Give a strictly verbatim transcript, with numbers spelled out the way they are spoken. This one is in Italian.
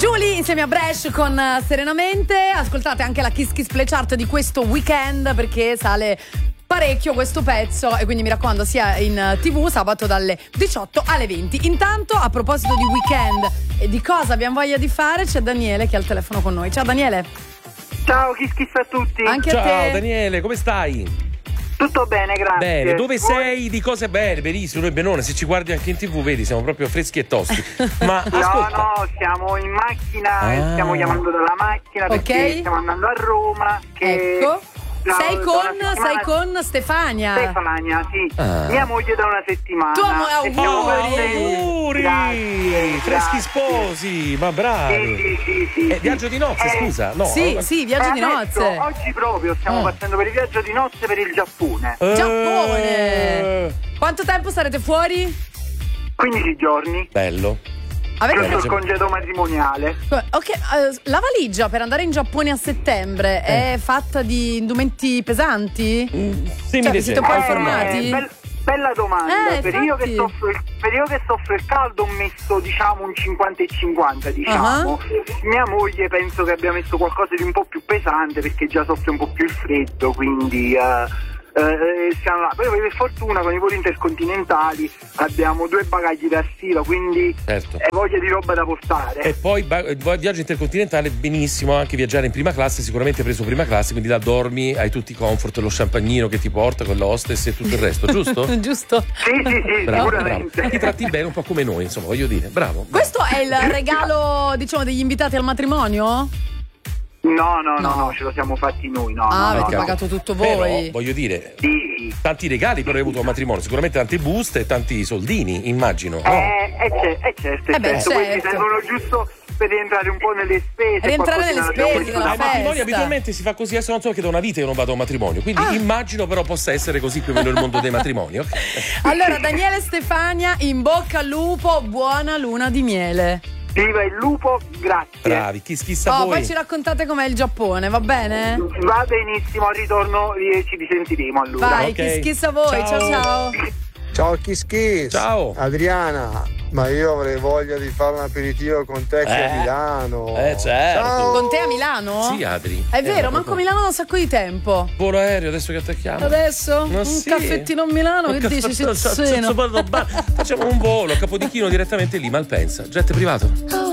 Julie insieme a Bresh con Serenamente. Ascoltate anche la Kiss Kiss Play Chart di questo weekend, perché sale parecchio questo pezzo e quindi mi raccomando sia in tv sabato dalle diciotto alle venti. Intanto, a proposito di weekend e di cosa abbiamo voglia di fare, c'è Daniele che è al telefono con noi. Ciao Daniele. Ciao, Kiss Kiss a tutti. Anche Ciao a te. Daniele, come stai? Tutto bene, grazie. Bene, dove Voi? sei? Di cose belle? Benissimo, noi benone, se ci guardi anche in tv vedi, siamo proprio freschi e tosti. Ma No, ascolta, no, siamo in macchina, Ah. stiamo chiamando dalla macchina perché Ok. stiamo andando a Roma. Che Ecco. da- Sei da con, una settimana- sei con Stefania. Stefania, sì. Ah. Mia moglie da una settimana. Tua mo- E stiamo auguri. partendo. auguri! Grazie, Freschi grazie. sposi, ma bravi. Sì, sì, sì, sì, Eh, sì. viaggio di nozze, Eh, scusa. No, Sì, sì, viaggio eh, di adesso, nozze. Oggi proprio stiamo Ah. partendo per il viaggio di nozze per il Giappone. Eh, Giappone. Quanto tempo sarete fuori? quindici giorni. Bello. Avete Giusto il già- congedo matrimoniale. Ok, eh, la valigia per andare in Giappone a settembre è fatta di indumenti pesanti? Mm, sì, Cioè, mi vi siete un po' Eh, informati? bel- bella domanda. Eh, per, io che infatti. soffro il, per io che soffro il caldo ho messo diciamo un cinquanta e cinquanta, diciamo. Mia moglie penso che abbia messo qualcosa di un po' più pesante perché già soffre un po' più il freddo, quindi eh, eh, siamo là. Poi per fortuna con i voli intercontinentali abbiamo due bagagli da stilo, quindi Certo. è voglia di roba da portare. E poi ba- viaggio intercontinentale, benissimo anche viaggiare in prima classe, sicuramente hai preso prima classe, quindi là dormi, hai tutti i comfort, lo champagnino che ti porta con l'hostess e tutto il resto, giusto? Giusto? Sì, sì, sì, Bravo, bravo. sicuramente. Ti tratti bene un po' come noi, insomma, voglio dire, bravo. bravo. Questo è il regalo, diciamo, degli invitati al matrimonio? No, no, no, No. no, ce lo siamo fatti noi, no. Ah, no, avete no, no. pagato tutto Però, voi? voglio dire, Sì. tanti regali però hai avuto al matrimonio, sicuramente tante buste e tanti soldini, immagino. no? Eh, eh, c'è- eh, certo, Eh beh, certo, questi certo. servono giusto per rientrare un po' nelle spese. Rientrare qualcosina nelle l'abbiamo spese messo della Ai da- festa. matrimoni abitualmente si fa così, adesso non so che da una vita io non vado a un matrimonio, quindi Ah. immagino però possa essere così più o meno il mondo dei matrimoni. ok? Allora, Daniele e Stefania, in bocca al lupo, buona luna di miele. Viva il lupo, grazie. Bravi, chi schissa Oh, voi. poi ci raccontate com'è il Giappone, va bene? Va benissimo, al ritorno eh, ci risentiremo allora. Vai, ok. chi schissa voi, ciao Ciao. ciao. Ciao Kiss Kiss. Ciao. Adriana, ma io avrei voglia di fare un aperitivo con te qui Eh. a Milano. Eh, certo. Ciao. Con te a Milano? Sì, Adri. È Eh, vero, ma manco proprio- Milano da un sacco di tempo. Volo aereo adesso che attacchiamo. Adesso? Ma un sì. caffettino a Milano, Un che dici, caffè- Cizzino? Facciamo un volo, a Capodichino direttamente lì, Malpensa. Jet privato.